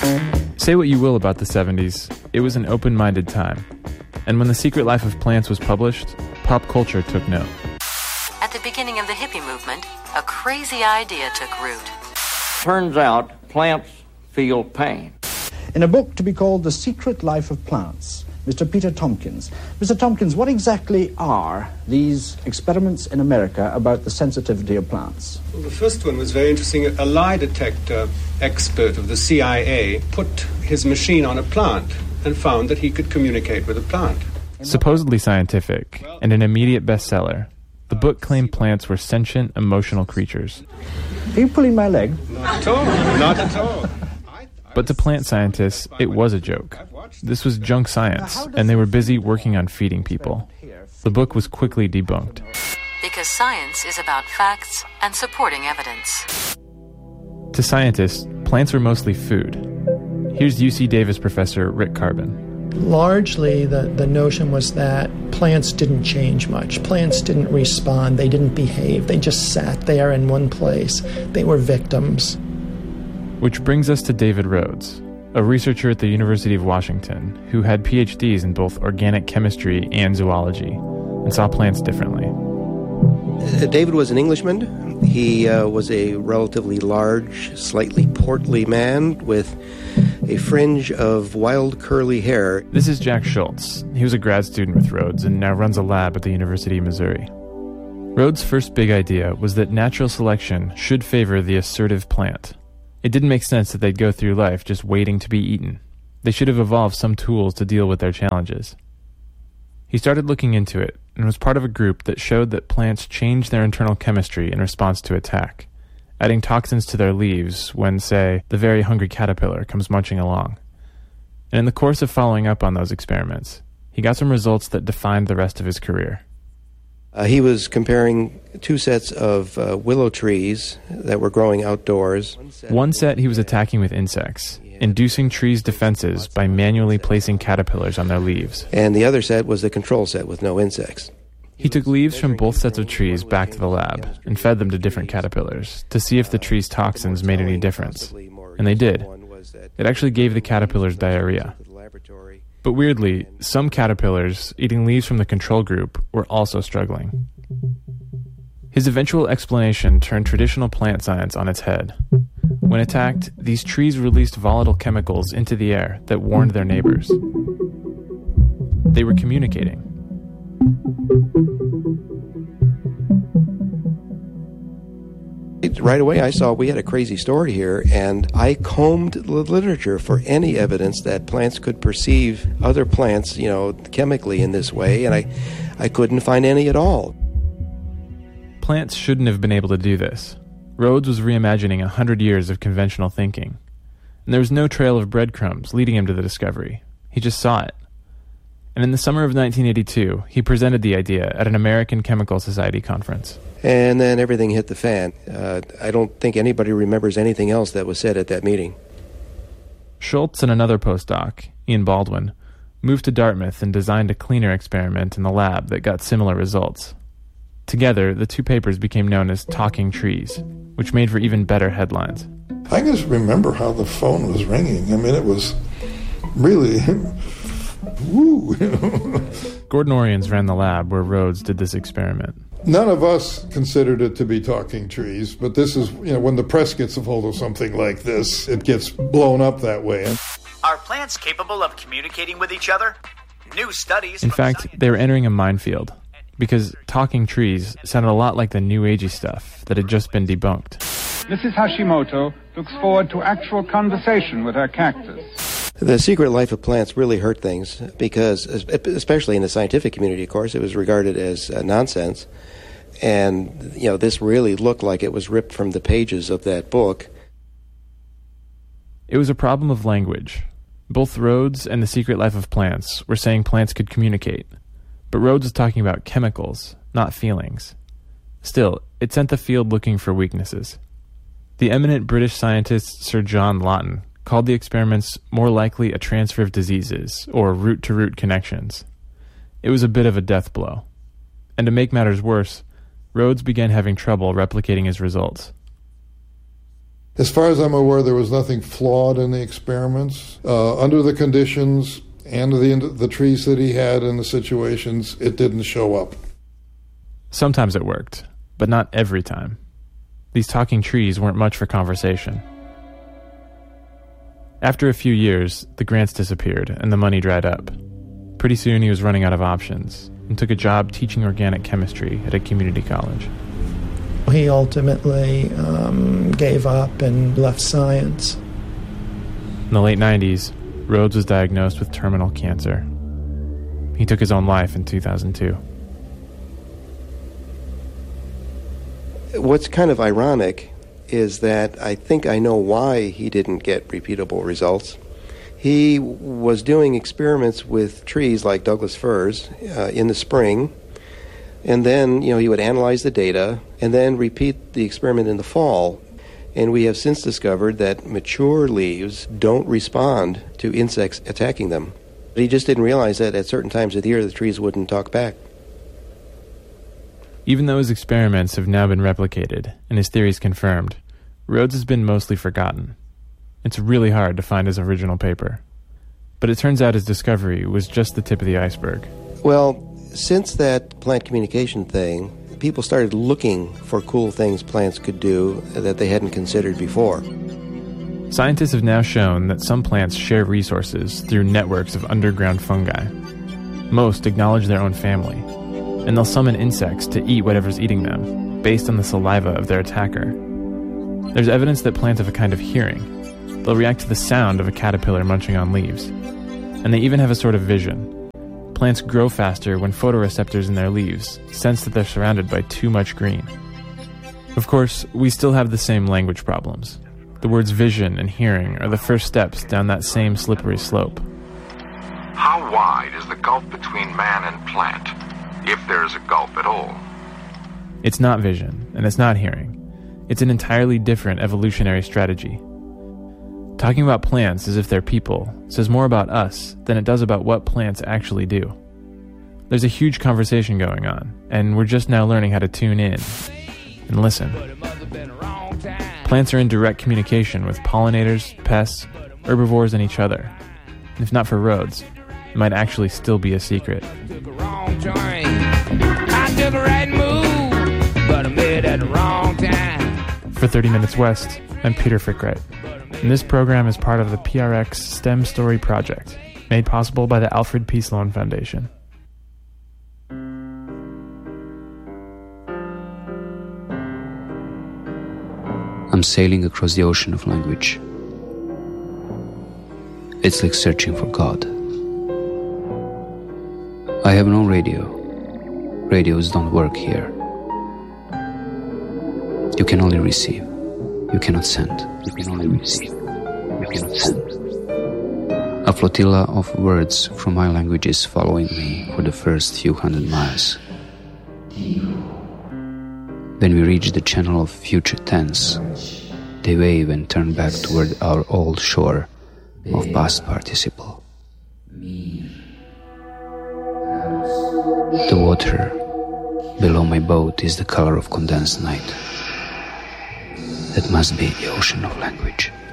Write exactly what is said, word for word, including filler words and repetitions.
Say what you will about the seventies, it was an open-minded time. And when The Secret Life of Plants was published, pop culture took note. At the beginning of the hippie movement, a crazy idea took root. Turns out plants feel pain. In a book to be called The Secret Life of Plants, Mister Peter Tompkins. Mister Tompkins, what exactly are these experiments in America about the sensitivity of plants? Well, the first one was very interesting. A lie detector expert of the C I A put his machine on a plant and found that he could communicate with a plant. Supposedly scientific, and an immediate bestseller, the book claimed plants were sentient, emotional creatures. Are you pulling my leg? Not at all. Not at all. But to plant scientists, it was a joke. This was junk science, and they were busy working on feeding people. The book was quickly debunked. Because science is about facts and supporting evidence. To scientists, plants were mostly food. Here's U C Davis professor Rick Carbon. Largely, the, the notion was that plants didn't change much. Plants didn't respond. They didn't behave. They just sat there in one place. They were victims. Which brings us to David Rhodes, a researcher at the University of Washington who had P H Ds in both organic chemistry and zoology and saw plants differently. Uh, David was an Englishman. He uh, was a relatively large, slightly portly man with a fringe of wild curly hair. This is Jack Schultz. He was a grad student with Rhodes and now runs a lab at the University of Missouri. Rhodes' first big idea was that natural selection should favor the assertive plant. It didn't make sense that they'd go through life just waiting to be eaten. They should have evolved some tools to deal with their challenges. He started looking into it and was part of a group that showed that plants change their internal chemistry in response to attack, adding toxins to their leaves when, say, the very hungry caterpillar comes munching along. And in the course of following up on those experiments, he got some results that defined the rest of his career. Uh, he was comparing two sets of uh, willow trees that were growing outdoors. One set he was attacking with insects, inducing trees' defenses by manually placing caterpillars on their leaves. And the other set was the control set with no insects. He took leaves from both sets of trees back to the lab and fed them to different caterpillars to see if the tree's toxins made any difference. And they did. It actually gave the caterpillars diarrhea. But weirdly, some caterpillars eating leaves from the control group were also struggling. His eventual explanation turned traditional plant science on its head. When attacked, these trees released volatile chemicals into the air that warned their neighbors. They were communicating. Right away I saw we had a crazy story here, and I combed the literature for any evidence that plants could perceive other plants, you know, chemically in this way, and I, I couldn't find any at all. Plants shouldn't have been able to do this. Rhodes was reimagining a hundred years of conventional thinking, and there was no trail of breadcrumbs leading him to the discovery. He just saw it. And in the summer of nineteen eighty-two, he presented the idea at an American Chemical Society conference. And then everything hit the fan. Uh, I don't think anybody remembers anything else that was said at that meeting. Schultz and another postdoc, Ian Baldwin, moved to Dartmouth and designed a cleaner experiment in the lab that got similar results. Together, the two papers became known as Talking Trees, which made for even better headlines. I just remember how the phone was ringing. I mean, it was really... woo! Gordon Oriens ran the lab where Rhodes did this experiment. None of us considered it to be talking trees, but this is, you know, when the press gets a hold of something like this, it gets blown up that way. Are plants capable of communicating with each other? New studies... In fact, science. They were entering a minefield, because talking trees sounded a lot like the New Agey stuff that had just been debunked. Missus Hashimoto looks forward to actual conversation with her cactus. The Secret Life of Plants really hurt things because, especially in the scientific community, of course, it was regarded as uh, nonsense. And, you know, this really looked like it was ripped from the pages of that book. It was a problem of language. Both Rhodes and The Secret Life of Plants were saying plants could communicate. But Rhodes was talking about chemicals, not feelings. Still, it sent the field looking for weaknesses. The eminent British scientist Sir John Lawton called the experiments more likely a transfer of diseases or root-to-root connections. It was a bit of a death blow. And to make matters worse, Rhodes began having trouble replicating his results. As far as I'm aware, there was nothing flawed in the experiments. Uh, under the conditions and the, the trees that he had in the situations, it didn't show up. Sometimes it worked, but not every time. These talking trees weren't much for conversation. After a few years, the grants disappeared and the money dried up. Pretty soon he was running out of options and took a job teaching organic chemistry at a community college. He ultimately um, gave up and left science. In the late nineties, Rhodes was diagnosed with terminal cancer. He took his own life in two thousand two. What's kind of ironic is that I think I know why he didn't get repeatable results. He was doing experiments with trees like Douglas firs uh, in the spring, and then, you know, he would analyze the data and then repeat the experiment in the fall. And we have since discovered that mature leaves don't respond to insects attacking them. He just didn't realize that at certain times of the year the trees wouldn't talk back. Even though his experiments have now been replicated and his theories confirmed, Rhodes has been mostly forgotten. It's really hard to find his original paper. But it turns out his discovery was just the tip of the iceberg. Well, since that plant communication thing, people started looking for cool things plants could do that they hadn't considered before. Scientists have now shown that some plants share resources through networks of underground fungi. Most acknowledge their own family, and they'll summon insects to eat whatever's eating them, based on the saliva of their attacker. There's evidence that plants have a kind of hearing. They'll react to the sound of a caterpillar munching on leaves. And they even have a sort of vision. Plants grow faster when photoreceptors in their leaves sense that they're surrounded by too much green. Of course, we still have the same language problems. The words vision and hearing are the first steps down that same slippery slope. How wide is the gulf between man and plant, if there is a gulf at all? It's not vision, and it's not hearing. It's an entirely different evolutionary strategy. Talking about plants as if they're people says more about us than it does about what plants actually do. There's a huge conversation going on, and we're just now learning how to tune in and listen. Plants are in direct communication with pollinators, pests, herbivores, and each other. And if not for Rhodes, it might actually still be a secret. For thirty Minutes West, I'm Peter Frickright. And this program is part of the P R X STEM Story Project, made possible by the Alfred P. Sloan Foundation. I'm sailing across the ocean of language. It's like searching for God. I have no radio. Radios don't work here. You can only receive. You cannot send. You can only receive. You cannot send. A flotilla of words from my language is following me for the first few hundred miles. When we reach the channel of future tense, they wave and turn back toward our old shore of past participle. The water below my boat is the color of condensed night. That must be the ocean of language.